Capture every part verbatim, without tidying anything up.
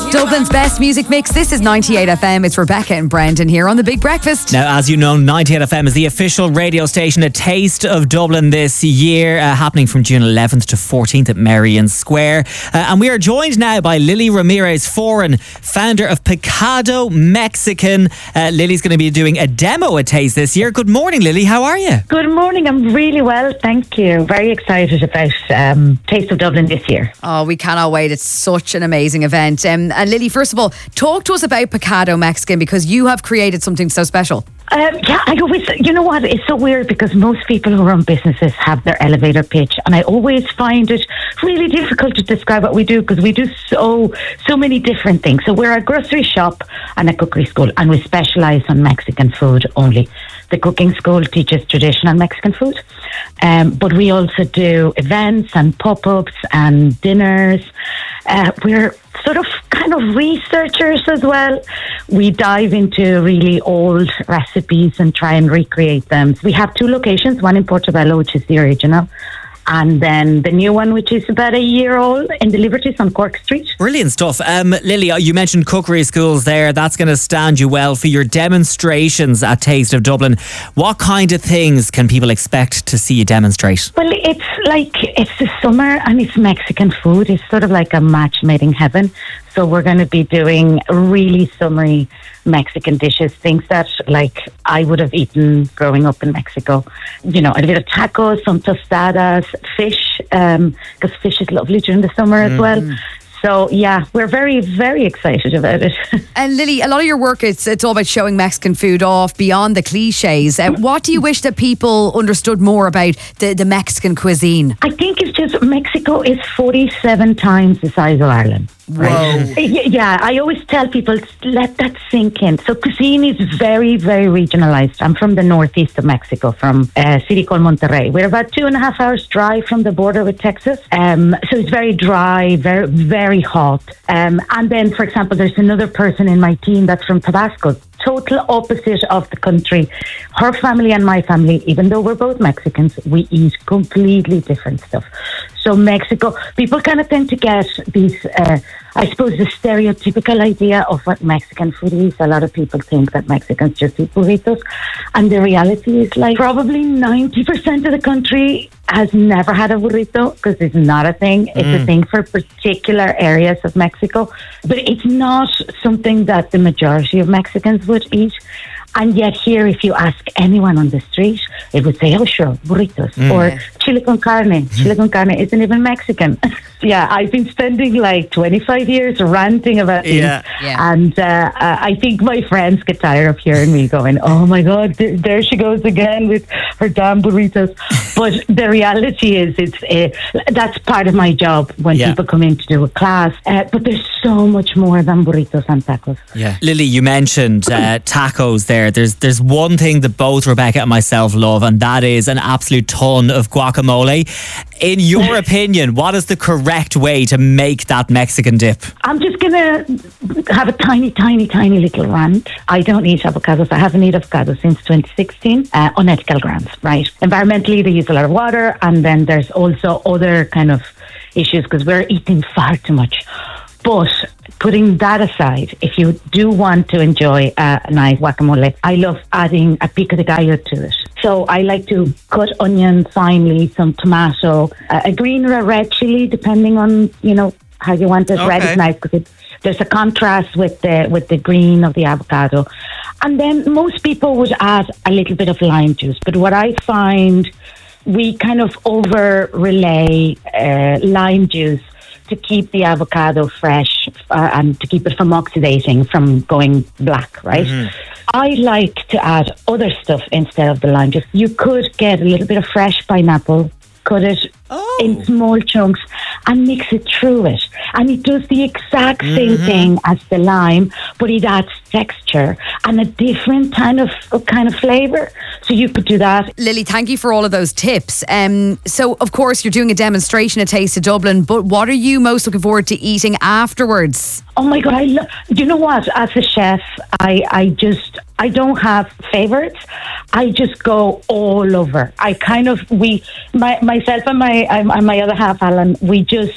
Dublin's best music mix. This is ninety-eight F M. It's Rebecca and Brendan here on The Big Breakfast. Now, as you know, ninety-eight F M is the official radio station, a taste of Dublin this year, uh, happening from June eleventh to fourteenth at Merrion Square. Uh, and we are joined now by Lily Ramirez Foran, founder of Pecado Mexican. Uh, Lily's going to be doing a demo at Taste this year. Good morning, Lily. How are you? Good morning. I'm really well, thank you. Very excited about um, Taste of Dublin this year. Oh, we cannot wait. It's such an amazing event. Um, and Lily, first of all, talk to us about Pecado Mexican, because you have created something so special. Um, yeah, I always, you know what, it's so weird because most people who run businesses have their elevator pitch, and I always find it really difficult to describe what we do because we do so, so many different things. So we're a grocery shop and a cookery school, and we specialise on Mexican food only. The cooking school teaches traditional Mexican food, um, but we also do events and pop-ups and dinners. Uh, we're sort of kind of researchers as well. We dive into really old recipes and try and recreate them. We have two locations, one in Portobello, which is the original, and then the new one, which is about a year old, in the Liberties on Cork Street. Brilliant stuff. Um, Lily, you mentioned cookery schools there. That's going to stand you well for your demonstrations at Taste of Dublin. What kind of things can people expect to see you demonstrate? Well, it's like, it's the summer and it's Mexican food. It's sort of like a match made in heaven. So we're going to be doing really summery Mexican dishes, things that like I would have eaten growing up in Mexico. You know, a bit of tacos, some tostadas, fish, because um, fish is lovely during the summer as mm. well. So, yeah, we're very, very excited about it. And Lily, a lot of your work, it's, it's all about showing Mexican food off beyond the cliches. Uh, what do you wish that people understood more about the, the Mexican cuisine? I think it's just Mexico is forty-seven times the size of Ireland. Right? Whoa. Yeah, I always tell people, let that sink in. So cuisine is very, very regionalized. I'm from the northeast of Mexico, from a city called Monterrey. We're about two and a half hours drive from the border with Texas. Um, so it's very dry, very, very hot. Um, and then, for example, there's another person in my team that's from Tabasco. Total opposite of the country. Her family and my family, even though we're both Mexicans, we eat completely different stuff. So Mexico, people kind of tend to get these, uh, I suppose, the stereotypical idea of what Mexican food is. A lot of people think that Mexicans just eat burritos. And the reality is like probably ninety percent of the country has never had a burrito because it's not a thing. It's mm. a thing for particular areas of Mexico. But it's not something that the majority of Mexicans would eat. And yet here, if you ask anyone on the street, it would say, oh, sure, burritos. Mm. Or chile con carne. Chile con carne isn't even Mexican. Yeah, I've been spending like twenty-five years ranting about these. Yeah. Yeah. And uh, uh, I think my friends get tired of hearing me going, oh, my God, th- there she goes again with her damn burritos. But the reality is, it's uh, that's part of my job when yeah. people come in to do a class. Uh, but there's so much more than burritos and tacos. Yeah. Lily, you mentioned uh, tacos there. There's there's one thing that both Rebecca and myself love, and that is an absolute ton of guacamole. In your opinion, what is the correct way to make that Mexican dip? I'm just going to have a tiny, tiny, tiny little rant. I don't eat avocados. I haven't eaten avocados since twenty sixteen uh, on ethical grounds, right? Environmentally, they use a lot of water, and then there's also other kind of issues because we're eating far too much. But putting that aside, if you do want to enjoy a nice guacamole, I love adding a pico de gallo to it. So I like to cut onion finely, some tomato, uh, a green or a red chili, depending on, you know, how you want it. Okay. Red is nice because there's a contrast with the with the green of the avocado. And then most people would add a little bit of lime juice. But what I find, we kind of over-relay uh, lime juice to keep the avocado fresh uh, and to keep it from oxidating, from going black, right? Mm-hmm. I like to add other stuff instead of the lime juice. You could get a little bit of fresh pineapple, cut it oh. in small chunks and mix it through it. And it does the exact same mm-hmm. thing as the lime, but it adds texture and a different kind of kind of flavour. So you could do that. Lily, thank you for all of those tips. Um, so, of course, you're doing a demonstration at Taste of Dublin, but what are you most looking forward to eating afterwards? Oh, my God. I lo- do you know what? As a chef, I, I just... I don't have favourites. I just go all over. I kind of, we, my, myself and my and my other half, Alan, we just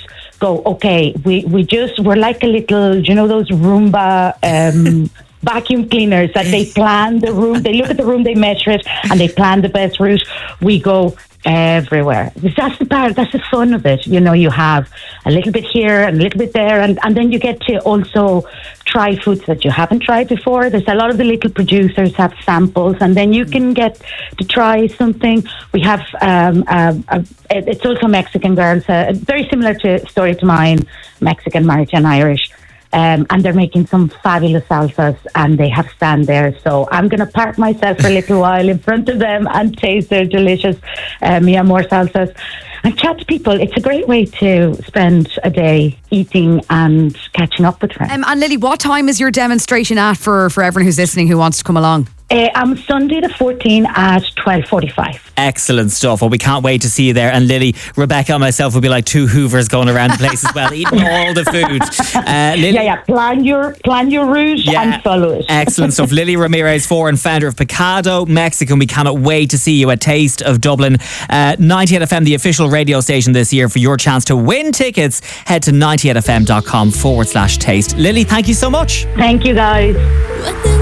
go, okay, we, we just, we're like a little, you know, those Roomba um, vacuum cleaners that they plan the room, they look at the room, they measure it, and they plan the best route. We go everywhere. That's the part, that's the fun of it. You know, you have a little bit here and a little bit there, and, and then you get to also try foods that you haven't tried before. There's a lot of the little producers have samples, and then you can get to try something. We have, um, uh, uh, it's also Mexican girls, uh, very similar to Story to Mine, Mexican, American, Irish. Um, and they're making some fabulous salsas, and they have stand there. So I'm going to park myself for a little while in front of them and taste their delicious uh, Mi Amor salsas and chat to people. It's a great way to spend a day eating and catching up with friends. Um, and Lily, what time is your demonstration at for, for everyone who's listening who wants to come along? Uh, I'm Sunday the fourteenth at twelve forty-five. Excellent stuff. Well, we can't wait to see you there. And Lily, Rebecca and myself will be like two Hoovers going around the place as well, eating all the food. Uh, Lily, yeah, yeah. Plan your plan your route yeah. and follow it. Excellent stuff. Lily Ramirez Foran, founder of Pecado Mexican. We cannot wait to see you at Taste of Dublin. Uh, ninety-eight F M, the official radio station this year. For your chance to win tickets, head to ninety-eight f m dot com forward slash taste. Lily, thank you so much. Thank you, guys.